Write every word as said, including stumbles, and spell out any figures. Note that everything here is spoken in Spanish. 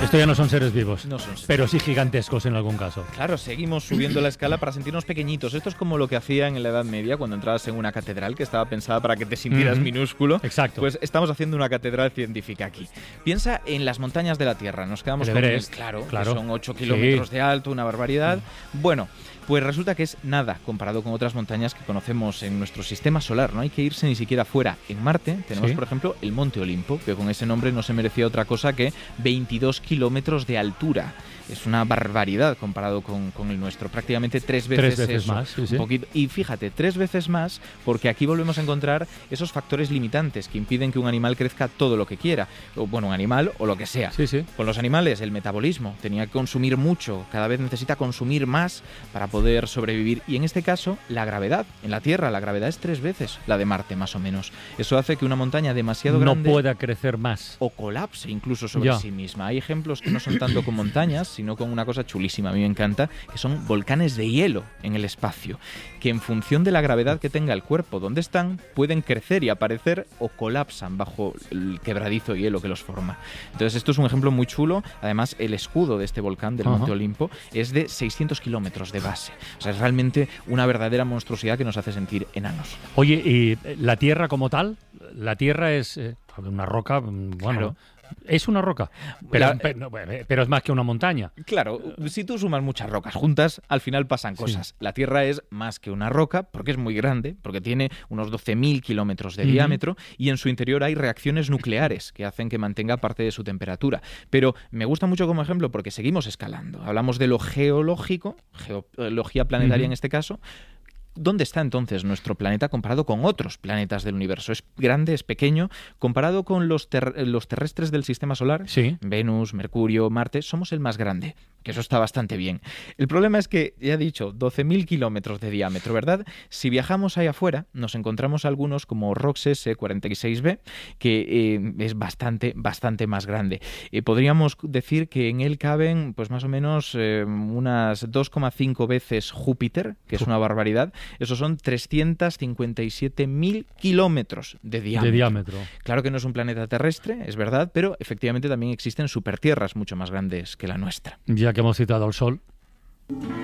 Esto ya no son seres vivos, No son seres pero sí gigantescos en algún caso. Claro, seguimos subiendo la escala para sentirnos pequeñitos. Esto es como lo que hacían en la Edad Media cuando entrabas en una catedral que estaba pensada para que te sintieras Ujú. minúsculo. Exacto. Pues estamos haciendo una catedral científica aquí. Piensa en las montañas de la Tierra. Nos quedamos El con el, Everest, claro, claro. que son ocho kilómetros Sí. de alto, una barbaridad. Bueno, pues resulta que es nada comparado con otras montañas que conocemos en nuestro sistema solar. No hay que irse ni siquiera fuera. En Marte tenemos, Sí. por ejemplo, el Monte Olimpo, que con ese nombre no se merecía otra cosa que veintidós kilómetros de altura. Es una barbaridad comparado con, con el nuestro. Prácticamente tres veces, Tres veces eso, más, sí, sí. un poquito. Y fíjate, tres veces más, porque aquí volvemos a encontrar esos factores limitantes que impiden que un animal crezca todo lo que quiera. O, bueno, un animal o lo que sea. Sí, sí. Con los animales, el metabolismo. Tenía que consumir mucho, cada vez necesita consumir más para poder sobrevivir. Y en este caso, la gravedad. En la Tierra, la gravedad es tres veces la de Marte, más o menos. Eso hace que una montaña demasiado No grande pueda crecer más. o colapse incluso sobre Ya. sí misma. Hay ejemplos que no son tanto con montañas, sino con una cosa chulísima, a mí me encanta, que son volcanes de hielo en el espacio, que en función de la gravedad que tenga el cuerpo donde están, pueden crecer y aparecer o colapsan bajo el quebradizo hielo que los forma. Entonces esto es un ejemplo muy chulo. Además, el escudo de este volcán, del Ajá. Monte Olimpo, es de seiscientos kilómetros de base. O sea, es realmente una verdadera monstruosidad que nos hace sentir enanos. Oye, ¿y la Tierra como tal? La Tierra es eh, una roca, mm, bueno, Claro. es una roca, pero, La- pero, pero es más que una montaña. Claro, si tú sumas muchas rocas juntas, al final pasan Sí. cosas. La Tierra es más que una roca porque es muy grande, porque tiene unos doce mil kilómetros de Ujú. diámetro y en su interior hay reacciones nucleares que hacen que mantenga parte de su temperatura. Pero me gusta mucho como ejemplo porque seguimos escalando. Hablamos de lo geológico, geología planetaria Ujú. en este caso. ¿Dónde está entonces nuestro planeta comparado con otros planetas del universo? ¿Es grande, es pequeño? Comparado con los, ter- los terrestres del sistema solar, Sí. Venus, Mercurio, Marte, somos el más grande, que eso está bastante bien. El problema es que, ya he dicho, doce mil kilómetros de diámetro, ¿verdad? Si viajamos ahí afuera, nos encontramos algunos como Roxas E cuarenta y seis b, que eh, es bastante, bastante más grande. Eh, podríamos decir que en él caben, pues más o menos, eh, unas dos coma cinco veces Júpiter, que es una barbaridad. Esos son trescientos cincuenta y siete mil kilómetros de diámetro. De diámetro. Claro que no es un planeta terrestre, es verdad, pero efectivamente también existen supertierras mucho más grandes que la nuestra. Ya que hemos citado al Sol.